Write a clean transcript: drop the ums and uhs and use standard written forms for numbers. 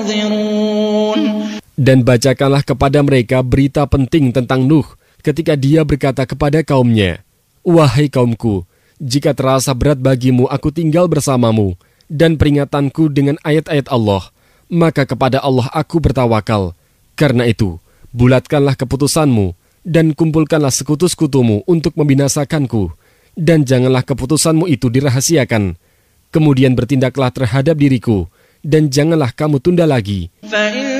Dan bacakanlah kepada mereka berita penting tentang Nuh ketika dia berkata kepada kaumnya, "Wahai kaumku, jika terasa berat bagimu aku tinggal bersamamu dan peringatanku dengan ayat-ayat Allah, maka kepada Allah aku bertawakal. Karena itu, bulatkanlah keputusanmu dan kumpulkanlah sekutu-sekutumu untuk membinasakanku, dan janganlah keputusanmu itu dirahasiakan. Kemudian bertindaklah terhadap diriku, dan janganlah kamu tunda lagi."